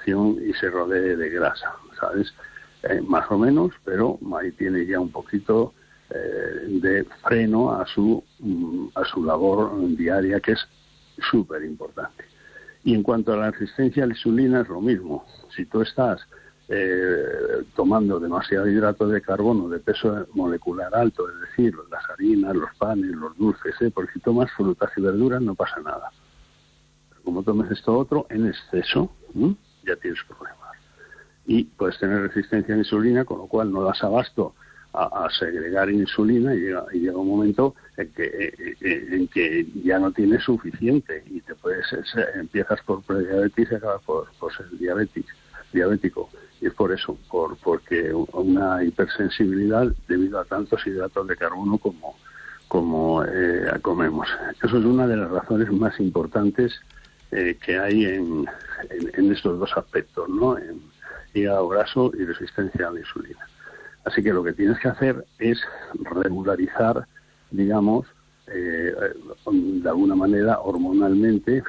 alimentación y se rodee de grasa, ¿sabes? Más o menos, pero ahí tiene ya un poquito de freno a su labor diaria, que es súper importante. Y en cuanto a la resistencia a la insulina es lo mismo. Si tú estás tomando demasiado hidrato de carbono de peso molecular alto, es decir, las harinas, los panes, los dulces, porque si tomas frutas y verduras no pasa nada. Pero como tomes esto otro en exceso, ya tienes problemas. Y puedes tener resistencia a la insulina, con lo cual no das abasto a segregar insulina y llega un momento en que ya no tienes suficiente y empiezas por prediabetes y acabas por ser diabético. Y es por eso, porque una hipersensibilidad debido a tantos hidratos de carbono como comemos. Eso es una de las razones más importantes que hay en estos dos aspectos, ¿no? En hígado graso y resistencia a la insulina. Así que lo que tienes que hacer es regularizar, digamos, de alguna manera hormonalmente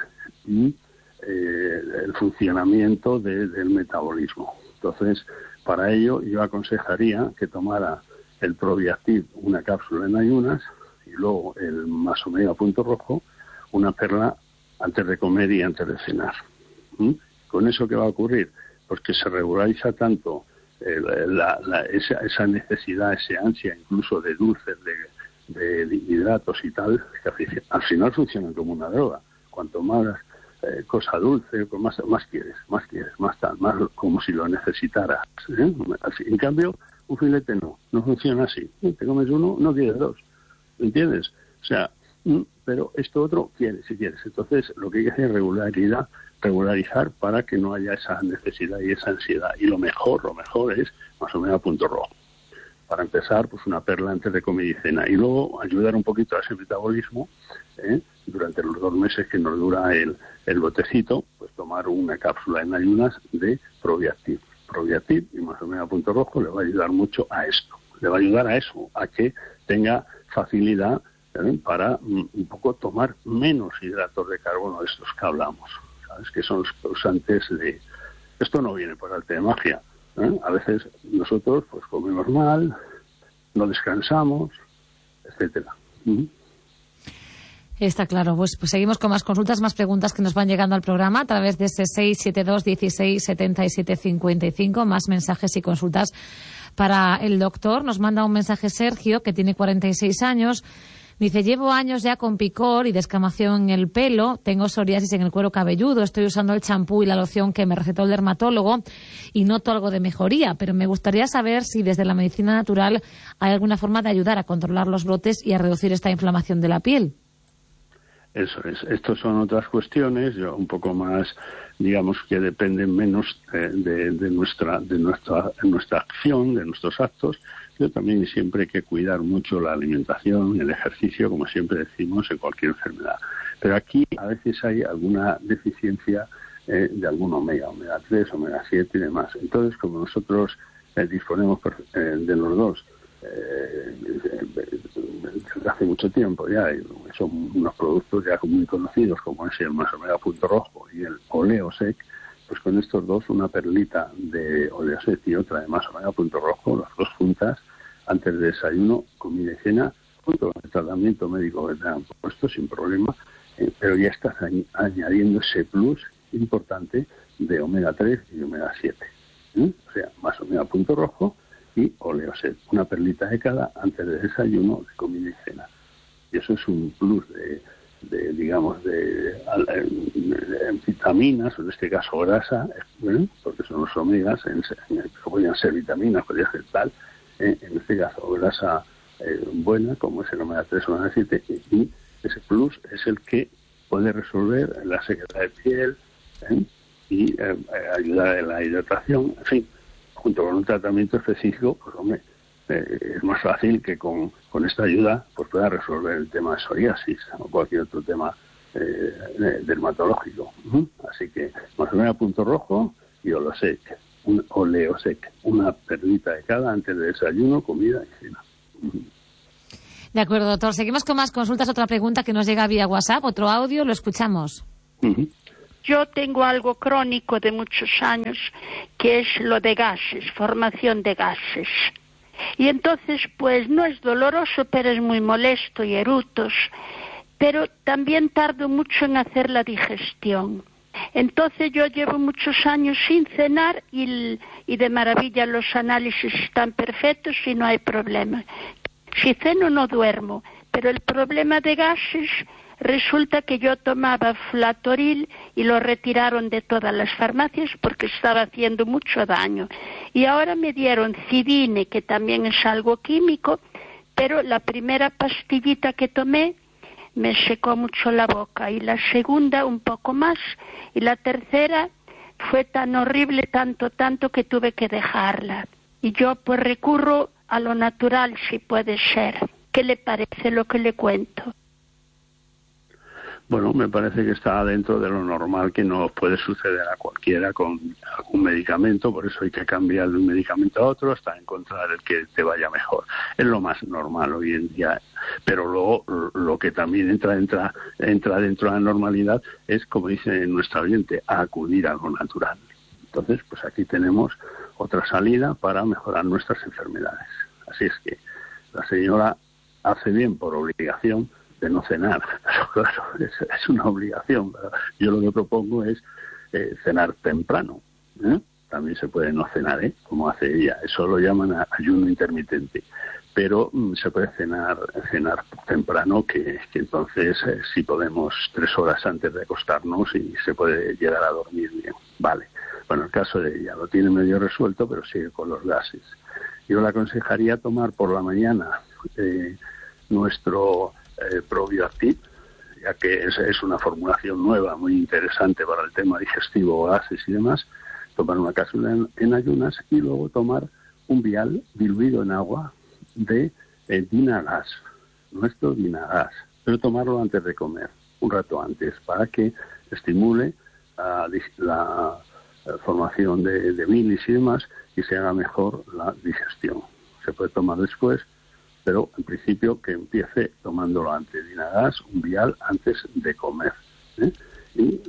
el funcionamiento del metabolismo. Entonces, para ello yo aconsejaría que tomara el Probiactiv, una cápsula en ayunas, y luego el Masomega Punto Rojo, una perla antes de comer y antes de cenar. ¿Con eso qué va a ocurrir? Pues que se regulariza tanto esa necesidad, esa ansia incluso de dulces, de hidratos y tal, que al final funcionan como una droga. Cuanto más cosa dulce, más quieres, más tal, más como si lo necesitaras. En cambio, un filete no funciona así. Te comes uno, no quieres dos. ¿Entiendes? O sea, pero esto otro quieres, si quieres. Entonces, lo que hay que hacer es regularizar para que no haya esa necesidad y esa ansiedad. Y lo mejor es Masomega Punto Rojo. Para empezar, pues una perla antes de comer y cena. Y luego ayudar un poquito a ese metabolismo, durante los 2 meses que nos dura el botecito, pues tomar una cápsula en ayunas de Probiactiv. Probiactiv y Masomega Punto Rojo le va a ayudar mucho a esto. Le va a ayudar a eso, a que tenga facilidad para un poco tomar menos hidratos de carbono de estos que hablamos, ¿sabes? Que son los causantes de... Esto no viene por arte de magia. A veces nosotros pues comemos mal, no descansamos, etcétera. Está claro. Pues seguimos con más consultas, más preguntas que nos van llegando al programa a través de ese 672 16 77 55, más mensajes y consultas para el doctor. Nos manda un mensaje Sergio, que tiene 46 años. Dice, llevo años ya con picor y descamación en el pelo, tengo psoriasis en el cuero cabelludo, estoy usando el champú y la loción que me recetó el dermatólogo y noto algo de mejoría, pero me gustaría saber si desde la medicina natural hay alguna forma de ayudar a controlar los brotes y a reducir esta inflamación de la piel. Eso es. Estos son otras cuestiones, un poco más, digamos, que dependen menos de nuestra acción, de nuestros actos. Pero también siempre hay que cuidar mucho la alimentación, el ejercicio, como siempre decimos, en cualquier enfermedad. Pero aquí a veces hay alguna deficiencia de algún omega 3, omega 7 y demás. Entonces, como nosotros disponemos de los dos desde hace mucho tiempo ya, y son unos productos ya muy conocidos como es el Masomega Punto Rojo y el Oleosec, pues con estos dos, una perlita de Oleosec y otra de Masomega Punto Rojo, las dos juntas, antes de desayuno, comida y cena, junto con el tratamiento médico que te han puesto sin problema, pero ya estás añadiendo ese plus importante de omega 3 y omega 7. O sea, Masomega Punto Rojo y Oleosec, una perlita de cada antes de desayuno, de comida y cena. Y eso es un plus de vitaminas, o en este caso grasa, porque son los omegas, podrían ser vitaminas, podría ser tal, en este caso grasa buena, como es el omega 3 o omega 7, y ese plus es el que puede resolver la sequedad de piel y ayudar en la hidratación, en fin, junto con un tratamiento específico, pues hombre, es más fácil que con esta ayuda pues pueda resolver el tema de psoriasis o cualquier otro tema dermatológico. Así que Masomega Punto Rojo y Oleosec, una perlita de cada antes de desayuno, comida y cena. De acuerdo, doctor. Seguimos con más consultas. Otra pregunta que nos llega vía WhatsApp, otro audio, lo escuchamos. yo tengo algo crónico de muchos años, que es lo de gases, formación de gases. Y entonces, pues no es doloroso, pero es muy molesto y erutos. Pero también tardo mucho en hacer la digestión. Entonces yo llevo muchos años sin cenar y de maravilla los análisis están perfectos y no hay problema. Si ceno no duermo, pero el problema de gases resulta que yo tomaba Flatoril y lo retiraron de todas las farmacias porque estaba haciendo mucho daño. Y ahora me dieron Cidine, que también es algo químico, pero la primera pastillita que tomé me secó mucho la boca, y la segunda un poco más, y la tercera fue tan horrible, tanto que tuve que dejarla. Y yo pues recurro a lo natural, si puede ser. ¿Qué le parece lo que le cuento? Bueno, me parece que está dentro de lo normal que nos puede suceder a cualquiera con algún medicamento, por eso hay que cambiar de un medicamento a otro hasta encontrar el que te vaya mejor. Es lo más normal hoy en día, pero luego lo que también entra dentro de la normalidad es, como dice nuestra oyente, acudir a lo natural. Entonces, pues aquí tenemos otra salida para mejorar nuestras enfermedades. Así es que la señora hace bien por obligación de no cenar, pero claro, es una obligación. Yo lo que propongo es cenar temprano. También se puede no cenar, como hace ella. Eso lo llaman ayuno intermitente. Pero se puede cenar temprano, que entonces si podemos 3 horas antes de acostarnos y se puede llegar a dormir bien. Vale. Bueno, el caso de ella lo tiene medio resuelto, pero sigue con los gases. Yo le aconsejaría tomar por la mañana nuestro ProBioActiv, ya que es una formulación nueva, muy interesante para el tema digestivo, gases y demás. Tomar una cápsula en ayunas y luego tomar un vial diluido en agua de Dinagas, nuestro Dinagas, pero tomarlo antes de comer, un rato antes, para que estimule la formación de bilis y demás y se haga mejor la digestión. Se puede tomar después, pero en principio que empiece tomándolo antes. Dinagas, un vial antes de comer. Y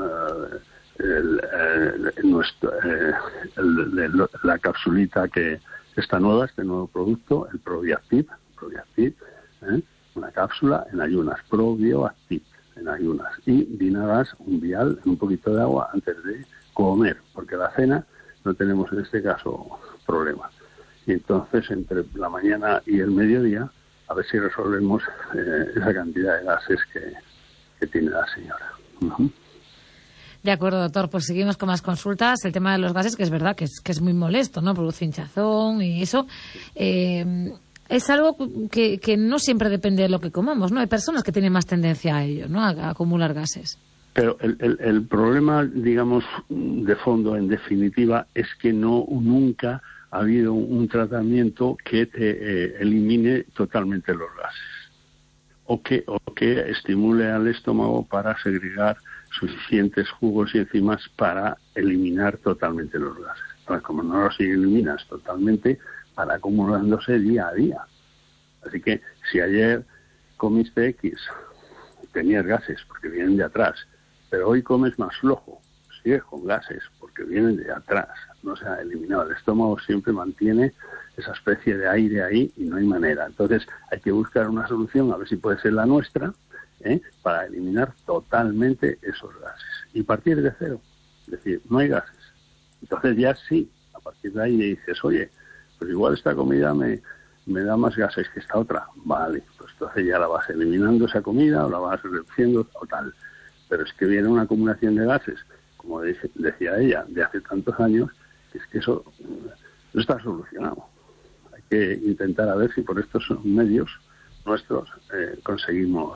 la capsulita que está nueva, este nuevo producto, el ProBioActiv, una cápsula en ayunas, ProBioActiv en ayunas, y Dinagas, un vial en un poquito de agua antes de comer, porque la cena no tenemos en este caso problema. Y entonces entre la mañana y el mediodía a ver si resolvemos esa cantidad de gases que tiene la señora. De acuerdo, doctor, pues seguimos con más consultas. El tema de los gases, que es verdad que es muy molesto, ¿no? Produce hinchazón y eso. Es algo que no siempre depende de lo que comamos, ¿no? Hay personas que tienen más tendencia a ello, ¿no? A acumular gases. Pero el problema, digamos, de fondo, en definitiva, es que nunca ha habido un tratamiento que te elimine totalmente los gases o que estimule al estómago para segregar suficientes jugos y enzimas para eliminar totalmente los gases. Entonces, como no los eliminas totalmente, van acumulándose día a día. Así que si ayer comiste X, tenías gases porque vienen de atrás, pero hoy comes más flojo, sigues con gases porque vienen de atrás, no se ha eliminado. El estómago siempre mantiene esa especie de aire ahí y no hay manera. Entonces hay que buscar una solución, a ver si puede ser la nuestra, para eliminar totalmente esos gases y partir de cero, es decir, no hay gases. Entonces ya sí, a partir de ahí dices, oye, pues igual esta comida me da más gases que esta otra. Vale, pues entonces ya la vas eliminando esa comida o la vas reduciendo o tal. Pero es que viene una acumulación de gases, como decía ella, de hace tantos años, es que eso no está solucionado. Hay que intentar a ver si por estos medios nuestros conseguimos,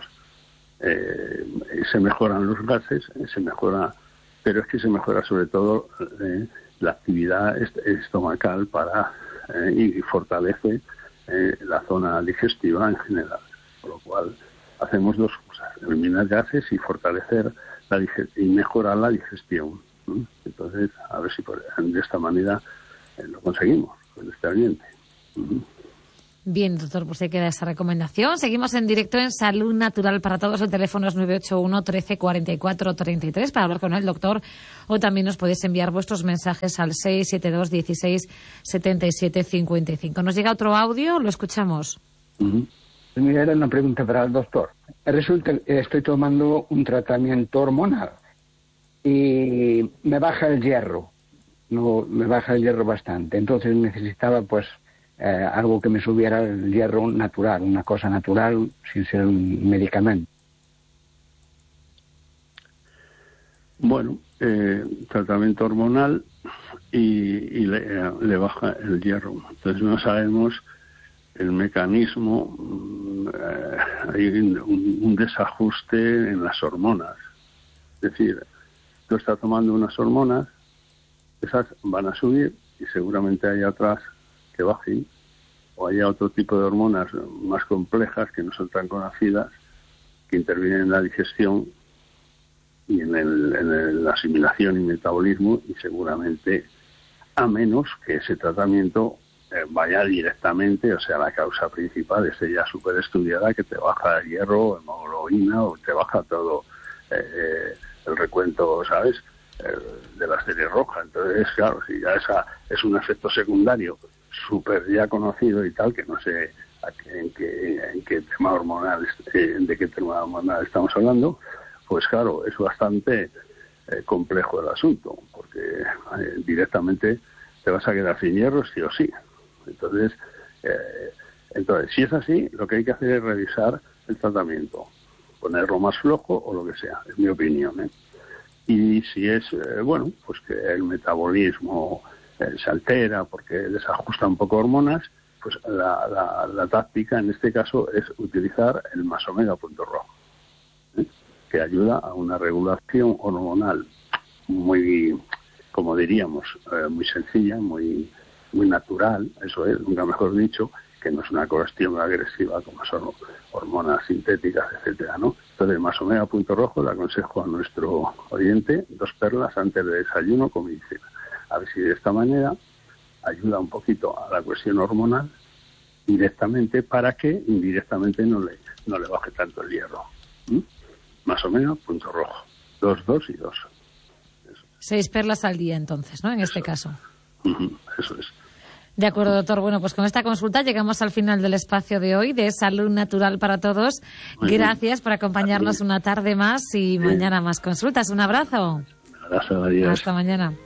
se mejoran los gases, se mejora, pero es que se mejora sobre todo la actividad estomacal y fortalece la zona digestiva en general. Por lo cual hacemos dos cosas, eliminar gases y fortalecer y mejorar la digestión. Entonces, a ver si de esta manera lo conseguimos con este ambiente. Bien, doctor, pues ahí queda esa recomendación. Seguimos en directo en Salud Natural para Todos. El teléfono es 981 13 44 33 para hablar con el doctor, o también nos podéis enviar vuestros mensajes al 672 16 77 55. Nos llega otro audio, lo escuchamos. Mira, era una pregunta para el doctor. Resulta que estoy tomando un tratamiento hormonal y me baja el hierro. No, me baja el hierro bastante. Entonces necesitaba pues algo que me subiera el hierro natural, una cosa natural sin ser un medicamento. Bueno, tratamiento hormonal y le baja el hierro. Entonces no sabemos el mecanismo, hay un desajuste en las hormonas. Es decir, tú estás tomando unas hormonas, esas van a subir y seguramente hay otras que bajen, o haya otro tipo de hormonas más complejas que no son tan conocidas, que intervienen en la digestión y en la asimilación y metabolismo, y seguramente, a menos que ese tratamiento vaya directamente, o sea, la causa principal esté ya súper estudiada, que te baja el hierro, hemoglobina, o te baja todo el recuento, ¿sabes?, de la serie roja. Entonces, claro, si ya esa es un efecto secundario súper ya conocido y tal, que no sé en qué tema hormonal, de qué tema hormonal estamos hablando, pues claro, es bastante complejo el asunto, porque directamente te vas a quedar sin hierro sí o sí. Entonces, si es así, lo que hay que hacer es revisar el tratamiento, ponerlo más flojo o lo que sea, es mi opinión, ¿eh? Y si es, bueno, pues que el metabolismo se altera porque desajusta un poco hormonas, pues la táctica en este caso es utilizar el más omega punto rojo, que ayuda a una regulación hormonal muy, como diríamos, muy sencilla, muy natural, eso es, nunca mejor dicho, que no es una cuestión agresiva como son hormonas sintéticas, etcétera, ¿no? Entonces, más omega punto rojo le aconsejo a nuestro oyente 2 perlas antes del desayuno con medicina. A ver si de esta manera ayuda un poquito a la cuestión hormonal directamente, para que indirectamente no le baje tanto el hierro. Más omega punto rojo. 2, 2 y 2. Eso. 6 perlas al día entonces, ¿no? En este caso. Eso es. De acuerdo, doctor. Bueno, pues con esta consulta llegamos al final del espacio de hoy de Salud Natural para Todos. Gracias por acompañarnos una tarde más y mañana más consultas. Un abrazo. Un abrazo, adiós. Hasta mañana.